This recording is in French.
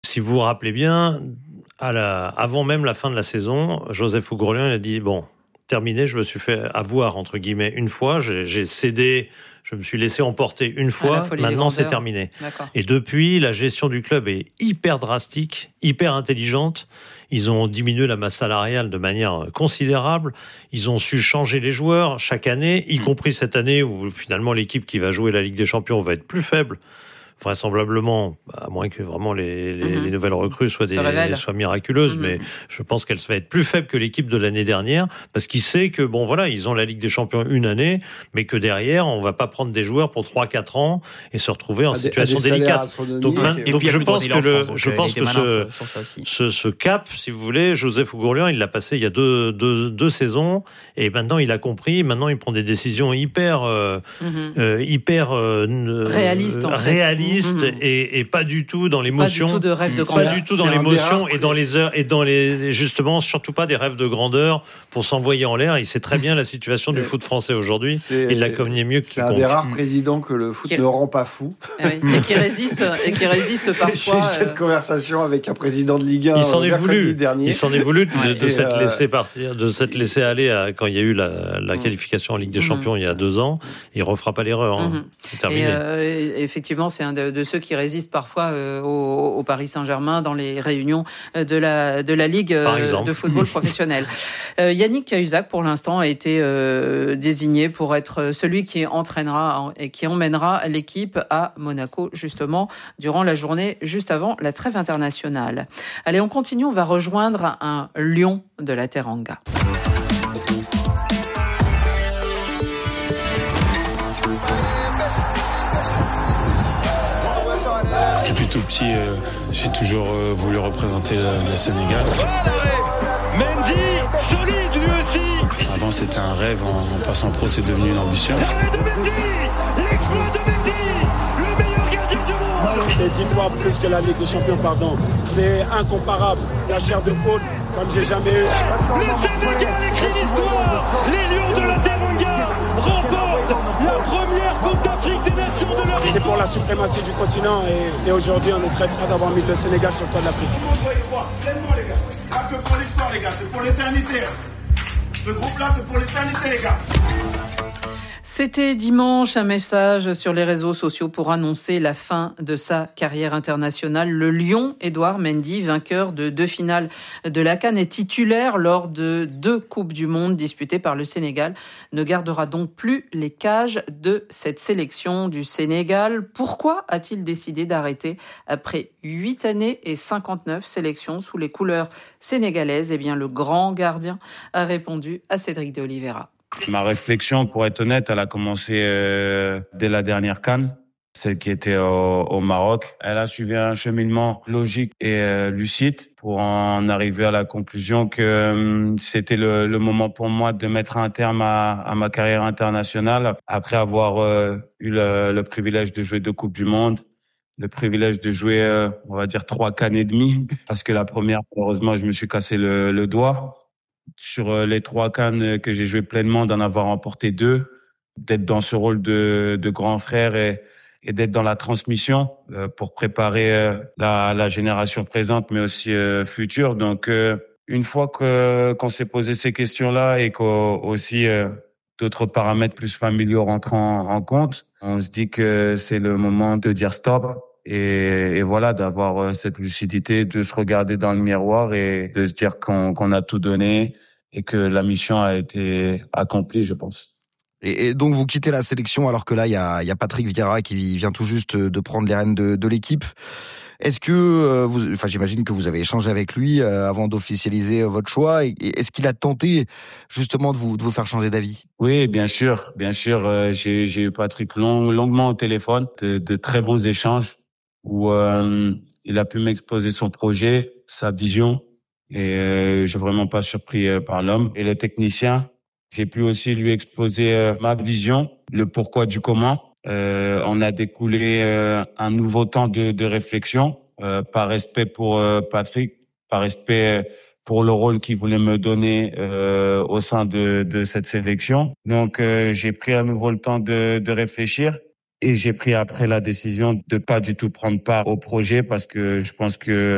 si vous vous rappelez bien, avant même la fin de la saison, Joseph Oughourlian, il a dit, bon, terminé, je me suis fait avoir, entre guillemets, une fois, j'ai cédé, je me suis laissé emporter une fois, maintenant c'est terminé. D'accord. Et depuis, la gestion du club est hyper drastique, hyper intelligente. Ils ont diminué la masse salariale de manière considérable. Ils ont su changer les joueurs chaque année, y compris cette année où finalement l'équipe qui va jouer la Ligue des Champions va être plus faible. Vraisemblablement, à moins que vraiment les nouvelles recrues soient miraculeuses, mais je pense qu'elle va être plus faible que l'équipe de l'année dernière, parce qu'il sait que, bon voilà, ils ont la Ligue des Champions une année, mais que derrière, on va pas prendre des joueurs pour 3-4 ans et se retrouver en situation délicate. Donc je pense que ce cap, si vous voulez, Joseph Oughourlian, il l'a passé il y a deux saisons, et maintenant il a compris, maintenant il prend des décisions hyper réalistes, en fait. Et pas du tout dans l'émotion, pas du tout de rêve de grandeur, pas du tout dans l'émotion et dans les heures et dans les justement surtout pas des rêves de grandeur pour s'envoyer en l'air. Il sait très bien la situation du foot français aujourd'hui. Il la connaît mieux que quiconque. C'est un des rares présidents que le foot ne rend pas fou et qui résiste parfois. J'ai eu cette conversation avec un président de Ligue 1 mercredi dernier. Il s'en est voulu de s'être laissé partir, de s'être laissé aller quand il y a eu la qualification en Ligue des Champions il y a 2 ans. Il refera pas l'erreur. C'est terminé. Effectivement, c'est un de ceux qui résistent parfois au Paris Saint-Germain dans les réunions de la Ligue de football professionnel. Yannick Cahuzac, pour l'instant, a été désigné pour être celui qui entraînera et qui emmènera l'équipe à Monaco, justement, durant la journée juste avant la trêve internationale. Allez, on continue, on va rejoindre un lion de la Teranga. Depuis tout petit, j'ai toujours voulu représenter le Sénégal. Mendy, solide lui aussi. Avant c'était un rêve, en passant pro c'est devenu une ambition. L'arrêt de Mendy, l'exploit de Mendy, le meilleur gardien du monde. C'est 10 fois plus que la Ligue des Champions, pardon. C'est incomparable, la chair de poule comme j'ai jamais eu. Le Sénégal écrit l'histoire. Les Lions de la Teranga remportent la première Coupe d'Afrique des Nations de leur histoire. C'est pour la suprématie du continent et aujourd'hui on est très fiers d'avoir mis le Sénégal sur le toit de l'Afrique. Pleinement les gars, pas que pour l'histoire les gars, c'est pour l'éternité. Ce groupe-là c'est pour l'éternité les gars. C'était dimanche un message sur les réseaux sociaux pour annoncer la fin de sa carrière internationale. Le Lion Edouard Mendy, vainqueur de 2 finales de la CAN et titulaire lors de 2 Coupes du Monde disputées par le Sénégal, ne gardera donc plus les cages de cette sélection du Sénégal. Pourquoi a-t-il décidé d'arrêter après 8 années et 59 sélections sous les couleurs sénégalaises ? Eh bien, le grand gardien a répondu à Cédric de Oliveira. Ma réflexion, pour être honnête, elle a commencé dès la dernière CAN, celle qui était au Maroc. Elle a suivi un cheminement logique et lucide pour en arriver à la conclusion que c'était le moment pour moi de mettre un terme à ma carrière internationale après avoir eu le privilège de jouer 2 Coupes du Monde, le privilège de jouer, on va dire 3 CAN et demi, parce que la première, malheureusement, je me suis cassé le doigt. Sur les 3 CAN que j'ai joué pleinement, d'en avoir remporté 2, d'être dans ce rôle de grand frère et d'être dans la transmission pour préparer la génération présente mais aussi future. Donc une fois qu'on s'est posé ces questions-là et qu'aussi d'autres paramètres plus familiaux rentrent en compte, on se dit que c'est le moment de dire stop. Et voilà, d'avoir cette lucidité, de se regarder dans le miroir et de se dire qu'on a tout donné et que la mission a été accomplie, je pense. Et donc vous quittez la sélection alors que là il y a Patrick Vieira qui vient tout juste de prendre les rênes de l'équipe. Est-ce que j'imagine que vous avez échangé avec lui avant d'officialiser votre choix, et est-ce qu'il a tenté justement de vous faire changer d'avis ? Oui, bien sûr. J'ai eu Patrick longuement au téléphone, de très bons échanges où il a pu m'exposer son projet, sa vision, et je suis vraiment pas surpris par l'homme. Et les techniciens, j'ai pu aussi lui exposer ma vision, le pourquoi du comment. On a découlé un nouveau temps de réflexion, par respect pour Patrick, par respect pour le rôle qu'il voulait me donner au sein de cette sélection. Donc j'ai pris à nouveau le temps de réfléchir. Et j'ai pris après la décision de pas du tout prendre part au projet parce que je pense que